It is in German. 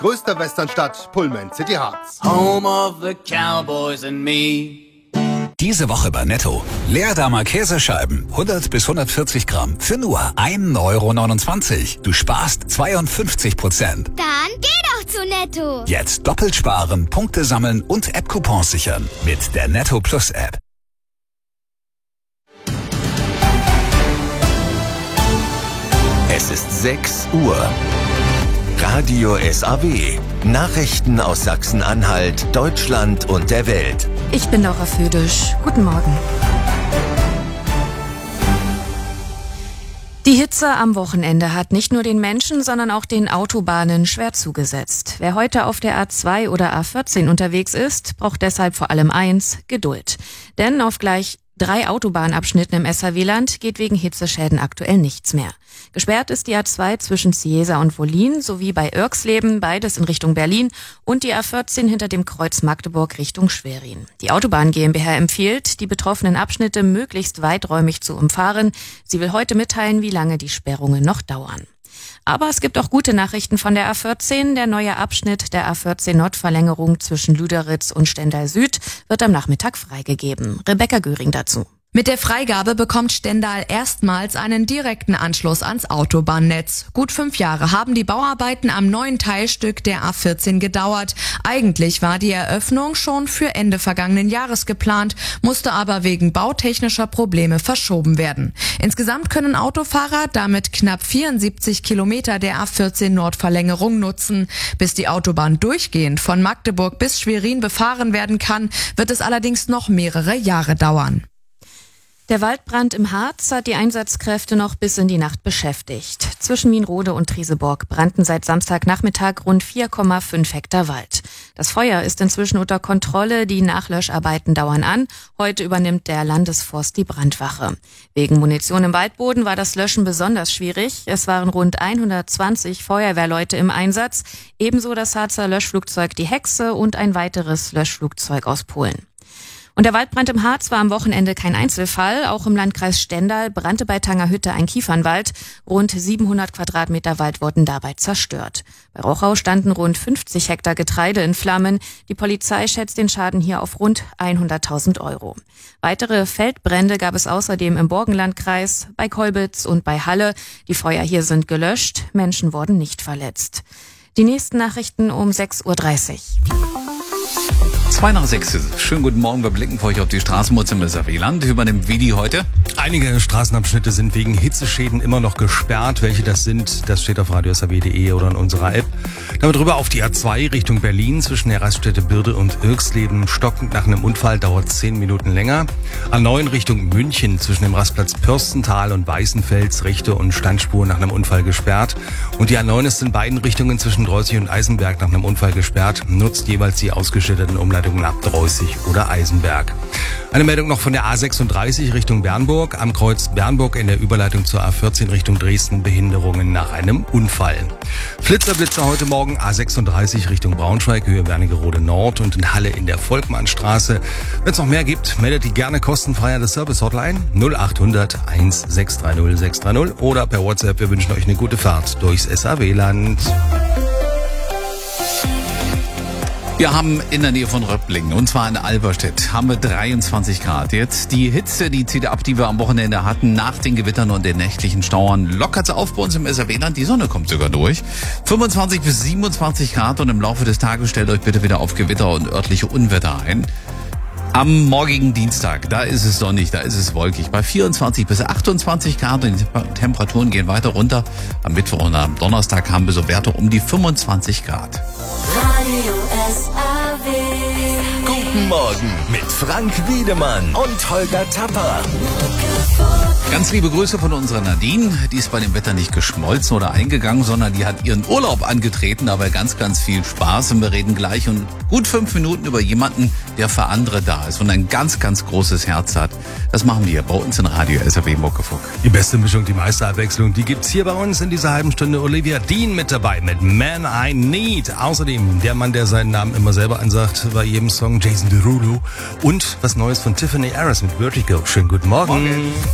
größter Westernstadt Pullman City Harz. Home of the Cowboys and me. Diese Woche bei Netto. Leerdammer Käsescheiben, 100 bis 140 Gramm, für nur 1,29 €. Du sparst 52%. Dann geh doch zu Netto. Jetzt doppelt sparen, Punkte sammeln und App-Coupons sichern. Mit der Netto Plus App. Es ist 6 Uhr. Radio SAW. Nachrichten aus Sachsen-Anhalt, Deutschland und der Welt. Ich bin Laura Födisch. Guten Morgen. Die Hitze am Wochenende hat nicht nur den Menschen, sondern auch den Autobahnen schwer zugesetzt. Wer heute auf der A2 oder A14 unterwegs ist, braucht deshalb vor allem eins: Geduld. Denn auf gleich 3 Autobahnabschnitten im SAW-Land geht wegen Hitzeschäden aktuell nichts mehr. Gesperrt ist die A2 zwischen Ciesa und Wollin sowie bei Irxleben, beides in Richtung Berlin, und die A14 hinter dem Kreuz Magdeburg Richtung Schwerin. Die Autobahn GmbH empfiehlt, die betroffenen Abschnitte möglichst weiträumig zu umfahren. Sie will heute mitteilen, wie lange die Sperrungen noch dauern. Aber es gibt auch gute Nachrichten von der A14. Der neue Abschnitt der A14 Nordverlängerung zwischen Lüderitz und Stendal Süd wird am Nachmittag freigegeben. Rebecca Göring dazu. Mit der Freigabe bekommt Stendal erstmals einen direkten Anschluss ans Autobahnnetz. Gut 5 Jahre haben die Bauarbeiten am neuen Teilstück der A14 gedauert. Eigentlich war die Eröffnung schon für Ende vergangenen Jahres geplant, musste aber wegen bautechnischer Probleme verschoben werden. Insgesamt können Autofahrer damit knapp 74 Kilometer der A14 Nordverlängerung nutzen. Bis die Autobahn durchgehend von Magdeburg bis Schwerin befahren werden kann, wird es allerdings noch mehrere Jahre dauern. Der Waldbrand im Harz hat die Einsatzkräfte noch bis in die Nacht beschäftigt. Zwischen Wienrode und Trieseborg brannten seit Samstagnachmittag rund 4,5 Hektar Wald. Das Feuer ist inzwischen unter Kontrolle, die Nachlöscharbeiten dauern an. Heute übernimmt der Landesforst die Brandwache. Wegen Munition im Waldboden war das Löschen besonders schwierig. Es waren rund 120 Feuerwehrleute im Einsatz, ebenso das Harzer Löschflugzeug Die Hexe und ein weiteres Löschflugzeug aus Polen. Und der Waldbrand im Harz war am Wochenende kein Einzelfall. Auch im Landkreis Stendal brannte bei Tangerhütte ein Kiefernwald. Rund 700 Quadratmeter Wald wurden dabei zerstört. Bei Rochau standen rund 50 Hektar Getreide in Flammen. Die Polizei schätzt den Schaden hier auf rund 100.000 €. Weitere Feldbrände gab es außerdem im Borkenlandkreis, bei Kolbitz und bei Halle. Die Feuer hier sind gelöscht. Menschen wurden nicht verletzt. Die nächsten Nachrichten um 6:30 Uhr. 2 nach 6 ist es. Schönen guten Morgen. Wir blicken für euch auf die Straßenmutze im SAW-Land. Übernimmt Vidi heute. Einige Straßenabschnitte sind wegen Hitzeschäden immer noch gesperrt. Welche das sind, das steht auf radiosaw.de oder in unserer App. Damit rüber auf die A2 Richtung Berlin zwischen der Raststätte Birde und Irxleben. Stockend nach einem Unfall dauert 10 Minuten länger. A9 Richtung München zwischen dem Rastplatz Pürstental und Weißenfels. Rechte und Standspur nach einem Unfall gesperrt. Und die A9 ist in beiden Richtungen zwischen Dreußig und Eisenberg nach einem Unfall gesperrt. Nutzt jeweils die ausgeschilderten Umleitungen ab Dreußig oder Eisenberg. Eine Meldung noch von der A36 Richtung Bernburg. Am Kreuz Bernburg in der Überleitung zur A14 Richtung Dresden Behinderungen nach einem Unfall. Blitzer heute Morgen A36 Richtung Braunschweig, Höhe Wernigerode Nord und in Halle in der Volkmannstraße. Wenn es noch mehr gibt, meldet die gerne kostenfrei an der Service-Hotline 0800 1630 630 oder per WhatsApp. Wir wünschen euch eine gute Fahrt durchs SAW-Land. Wir haben in der Nähe von Röpplingen, und zwar in Alberstedt, haben wir 23 Grad. Jetzt die Hitze, die zieht ab, die wir am Wochenende hatten. Nach den Gewittern und den nächtlichen Schauern lockert es auf bei uns im SAW-Land. Die Sonne kommt sogar durch. 25 bis 27 Grad und im Laufe des Tages stellt euch bitte wieder auf Gewitter und örtliche Unwetter ein. Am morgigen Dienstag, da ist es sonnig, da ist es wolkig, bei 24 bis 28 Grad und die Temperaturen gehen weiter runter. Am Mittwoch und am Donnerstag haben wir so Werte um die 25 Grad. Radio SAW. Guten Morgen mit Frank Wiedemann und Holger Tapper. Ganz liebe Grüße von unserer Nadine. Die ist bei dem Wetter nicht geschmolzen oder eingegangen, sondern die hat ihren Urlaub angetreten. Dabei ganz, ganz viel Spaß. Und wir reden gleich in gut 5 Minuten über jemanden, der für andere da ist und ein ganz, ganz großes Herz hat. Das machen wir bei uns in Radio SAW Muckefuck. Die beste Mischung, die meiste Abwechslung, die gibt's hier bei uns in dieser halben Stunde. Olivia Dean mit dabei mit Man I Need. Außerdem der Mann, der seinen Namen immer selber ansagt bei jedem Song, Jason Derulo. Und was Neues von Tiffany Harris mit Vertigo. Schönen guten Morgen.